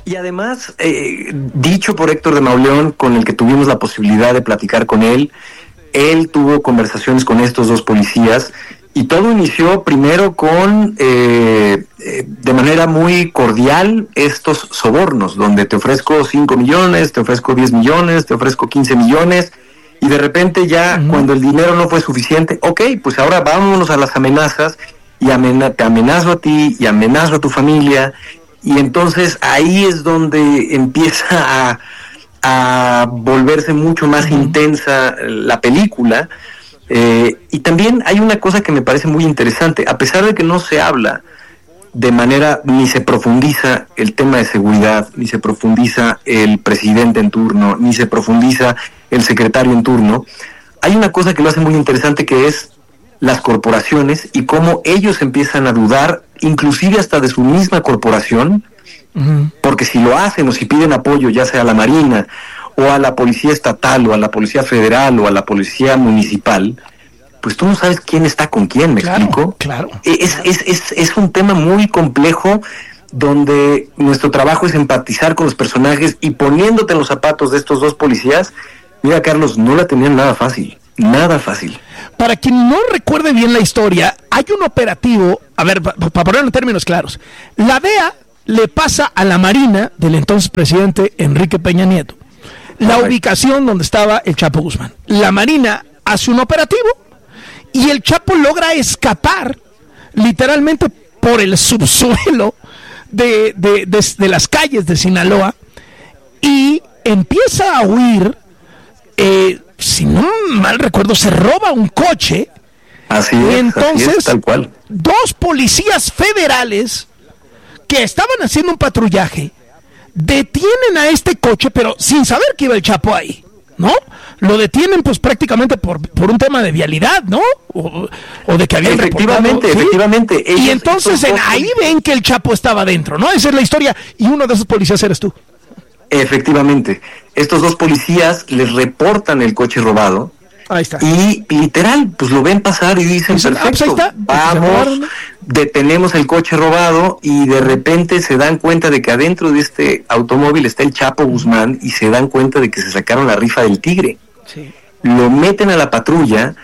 Y además, dicho por Héctor de Mauleón, con el que tuvimos la posibilidad de platicar con él tuvo conversaciones con estos dos policías, y todo inició primero con, de manera muy cordial, estos sobornos, donde te ofrezco 5 millones, te ofrezco 10 millones, te ofrezco 15 millones, y de repente ya, cuando el dinero no fue suficiente, ok, pues ahora vámonos a las amenazas, y te amenazo a ti, y amenazo a tu familia, y entonces ahí es donde empieza a volverse mucho más intensa la película. Y también hay una cosa que me parece muy interesante, a pesar de que no se habla de manera, ni se profundiza el tema de seguridad, ni se profundiza el presidente en turno, ni se profundiza el secretario en turno, hay una cosa que lo hace muy interesante, que es las corporaciones y cómo ellos empiezan a dudar, inclusive hasta de su misma corporación, porque si lo hacen o si piden apoyo, ya sea a la Marina o a la Policía Estatal o a la Policía Federal o a la Policía Municipal, pues tú no sabes quién está con quién, ¿me explico? Claro. Es un tema muy complejo, donde nuestro trabajo es empatizar con los personajes, y poniéndote en los zapatos de estos dos policías, mira, Carlos, no la tenían nada fácil. Nada fácil. Para quien no recuerde bien la historia, hay un operativo, a ver, para ponerlo en términos claros, la DEA le pasa a la Marina del entonces presidente Enrique Peña Nieto la ubicación donde estaba el Chapo Guzmán. La Marina hace un operativo y el Chapo logra escapar literalmente por el subsuelo de las calles de Sinaloa, y empieza a huir. Si no mal recuerdo, se roba un coche. Así es, entonces, así es, tal cual. Dos policías federales que estaban haciendo un patrullaje detienen a este coche, pero sin saber que iba el Chapo ahí, ¿no? Lo detienen pues prácticamente por un tema de vialidad, ¿no? O de que habían efectivamente, reportado, ¿sí? Efectivamente. Y entonces ahí ven que el Chapo estaba dentro, ¿no? Esa es la historia, y uno de esos policías eres tú. Efectivamente. Estos dos policías les reportan el coche robado. Ahí está. Y literal, pues lo ven pasar y dicen, perfecto, vamos, detenemos el coche robado, y de repente se dan cuenta de que adentro de este automóvil está el Chapo Guzmán, y se dan cuenta de que se sacaron la rifa del tigre. Sí. Lo meten a la patrulla,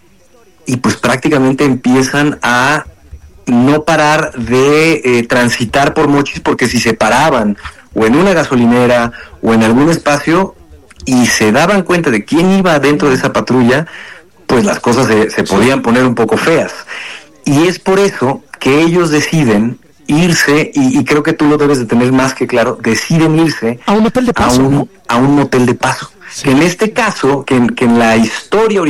y pues prácticamente empiezan a no parar de transitar por Mochis, porque si se paraban o en una gasolinera o en algún espacio y se daban cuenta de quién iba dentro de esa patrulla, pues las cosas se podían poner un poco feas. Y es por eso que ellos deciden irse, y creo que tú lo debes de tener más que claro, deciden irse a un hotel de paso, a un hotel de paso. Sí. Que en este caso, que en la historia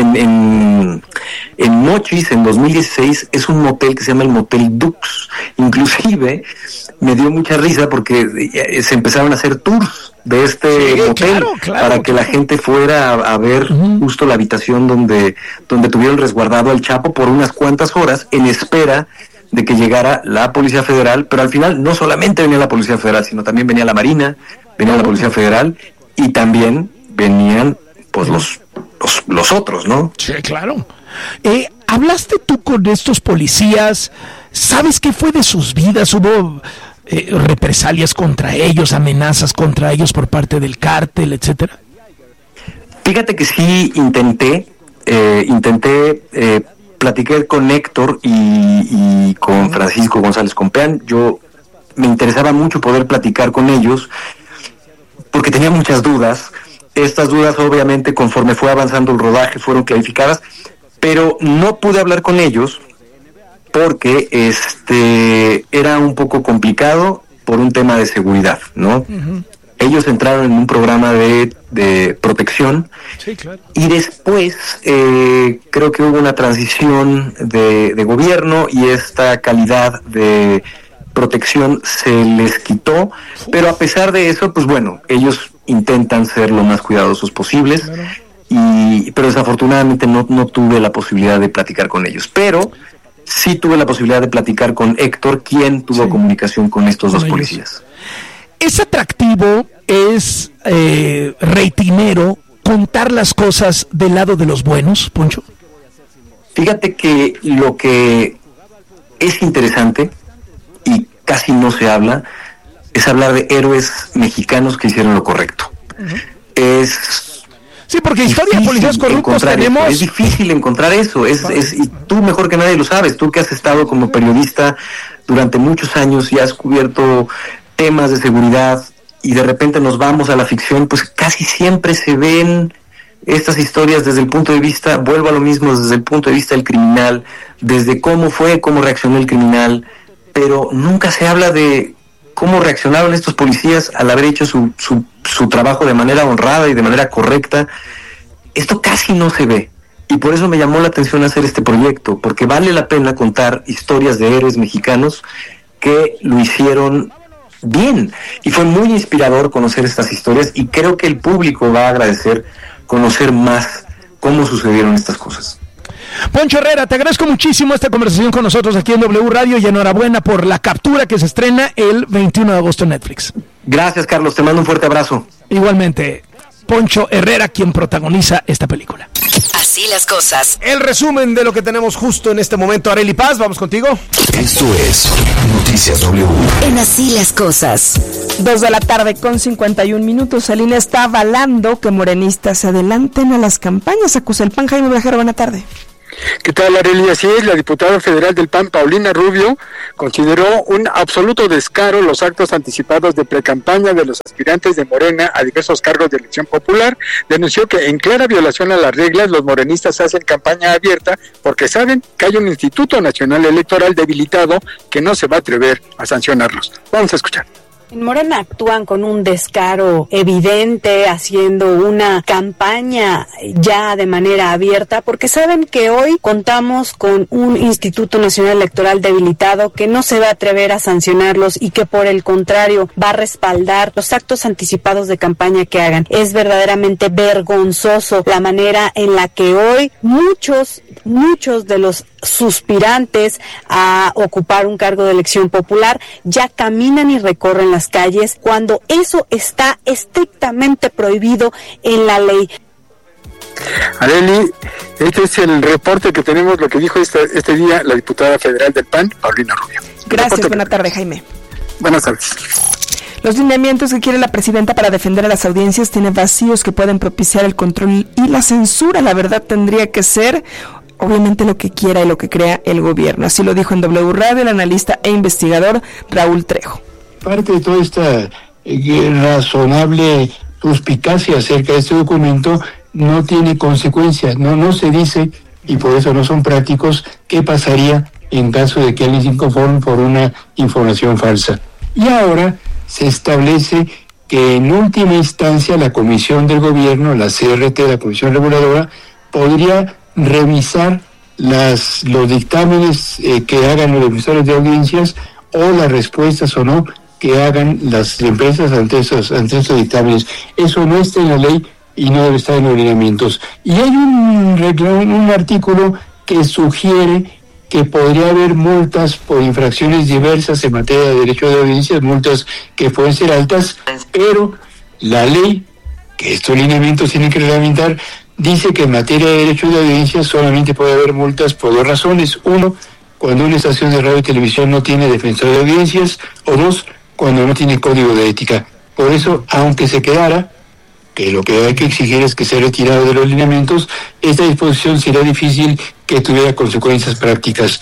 en Mochis, en 2016, es un motel que se llama el Motel Dux. Inclusive me dio mucha risa porque se empezaron a hacer tours de este motel, para que la gente fuera a ver justo la habitación donde tuvieron resguardado al Chapo por unas cuantas horas, en espera de que llegara la Policía Federal. Pero al final no solamente venía la Policía Federal, sino también venía la Marina, venía la Policía Federal, y también venían pues los otros, ¿no? Sí, claro. ¿Hablaste tú con estos policías? ¿Sabes qué fue de sus vidas? ¿Hubo represalias contra ellos, amenazas contra ellos por parte del cártel, etcétera? Fíjate que sí intenté platiqué con Héctor y con Francisco González Compeán. Yo me interesaba mucho poder platicar con ellos porque tenía muchas dudas. Estas dudas, obviamente, conforme fue avanzando el rodaje, fueron clarificadas, pero no pude hablar con ellos porque era un poco complicado por un tema de seguridad, ¿no? Ellos entraron en un programa de protección. Sí, claro. Y después creo que hubo una transición de gobierno, y esta calidad de protección se les quitó, pero a pesar de eso, pues bueno, ellos intentan ser lo más cuidadosos posibles, claro. Pero desafortunadamente no tuve la posibilidad de platicar con ellos, pero sí tuve la posibilidad de platicar con Héctor, quien tuvo comunicación con estos dos policías. ¿Es atractivo, es reitinero contar las cosas del lado de los buenos, Poncho? Fíjate que lo que es interesante y casi no se habla es hablar de héroes mexicanos que hicieron lo correcto. Sí, porque historia de policías corruptos tenemos... Es difícil encontrar eso, y tú mejor que nadie lo sabes, tú que has estado como periodista durante muchos años y has cubierto temas de seguridad, y de repente nos vamos a la ficción, pues casi siempre se ven estas historias desde el punto de vista, vuelvo a lo mismo, desde el punto de vista del criminal, desde cómo reaccionó el criminal, pero nunca se habla de cómo reaccionaron estos policías al haber hecho su trabajo de manera honrada y de manera correcta. Esto casi no se ve, y por eso me llamó la atención hacer este proyecto, porque vale la pena contar historias de héroes mexicanos que lo hicieron bien, y fue muy inspirador conocer estas historias, y creo que el público va a agradecer conocer más cómo sucedieron estas cosas. Poncho Herrera, te agradezco muchísimo esta conversación con nosotros aquí en W Radio, y enhorabuena por La Captura, que se estrena el 21 de agosto en Netflix. Gracias, Carlos, te mando un fuerte abrazo. Igualmente, Poncho Herrera, quien protagoniza esta película. Así las cosas. El resumen de lo que tenemos justo en este momento. Arely Paz, vamos contigo. Esto es Noticias W. En Así las cosas. 2:51 p.m. El INE está avalando que morenistas se adelanten a las campañas. Acusa el PAN. Jaime Viajero, buena tarde. ¿Qué tal, Arely? Así es, la diputada federal del PAN, Paulina Rubio, consideró un absoluto descaro los actos anticipados de precampaña de los aspirantes de Morena a diversos cargos de elección popular. Denunció que en clara violación a las reglas los morenistas hacen campaña abierta porque saben que hay un Instituto Nacional Electoral debilitado que no se va a atrever a sancionarlos. Vamos a escuchar. En Morena actúan con un descaro evidente, haciendo una campaña ya de manera abierta, porque saben que hoy contamos con un Instituto Nacional Electoral debilitado que no se va a atrever a sancionarlos y que por el contrario va a respaldar los actos anticipados de campaña que hagan. Es verdaderamente vergonzoso la manera en la que hoy muchos de los suspirantes a ocupar un cargo de elección popular ya caminan y recorren las calles cuando eso está estrictamente prohibido en la ley. Arely, este es el reporte que tenemos, lo que dijo este día la diputada federal del PAN, Paulina Rubio. Gracias, buena tarde, Jaime. Buenas tardes. Los lineamientos que quiere la presidenta para defender a las audiencias tienen vacíos que pueden propiciar el control y la censura. La verdad tendría que ser obviamente lo que quiera y lo que crea el gobierno. Así lo dijo en W Radio el analista e investigador Raúl Trejo. Parte de toda esta razonable suspicacia acerca de este documento no tiene consecuencias, no se dice, y por eso no son prácticos, qué pasaría en caso de que alguien se inconforme por una información falsa. Y ahora se establece que en última instancia la comisión del gobierno, la CRT, la comisión reguladora, podría revisar los dictámenes que hagan los emisores de audiencias o las respuestas o no que hagan las empresas ante estos dictámenes. Eso no está en la ley y no debe estar en los lineamientos. Y hay un artículo que sugiere que podría haber multas por infracciones diversas en materia de derecho de audiencias, multas que pueden ser altas, pero la ley, que estos lineamientos tienen que reglamentar, dice que en materia de derecho de audiencias solamente puede haber multas por dos razones. Uno, cuando una estación de radio y televisión no tiene defensor de audiencias, o dos, cuando no tiene código de ética. Por eso, aunque se quedara, que lo que hay que exigir es que sea retirado de los lineamientos, esta disposición sería difícil que tuviera consecuencias prácticas.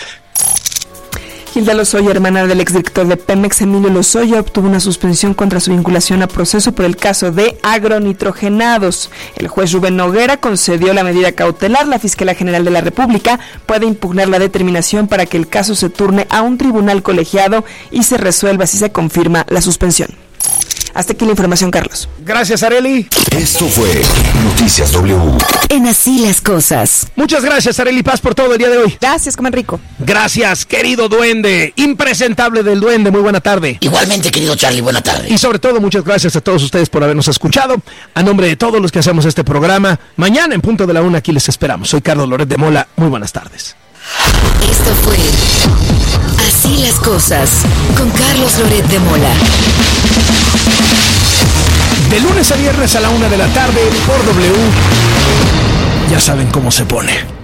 Hilda Lozoya, hermana del exdirector de Pemex, Emilio Lozoya, obtuvo una suspensión contra su vinculación a proceso por el caso de agronitrogenados. El juez Rubén Noguera concedió la medida cautelar. La Fiscalía General de la República puede impugnar la determinación para que el caso se turne a un tribunal colegiado y se resuelva si se confirma la suspensión. Hasta aquí la información, Carlos. Gracias, Arely. Esto fue Noticias W. En Así las cosas. Muchas gracias, Arely Paz, por todo el día de hoy. Gracias, comen rico. Gracias, querido duende, impresentable del duende, muy buena tarde. Igualmente, querido Charlie, buena tarde. Y sobre todo, muchas gracias a todos ustedes por habernos escuchado. A nombre de todos los que hacemos este programa, mañana en punto de la 1 aquí les esperamos. Soy Carlos Loret de Mola, muy buenas tardes. Esto fue Así las cosas con Carlos Loret de Mola. De lunes a viernes a la 1 de la tarde por W. Ya saben cómo se pone.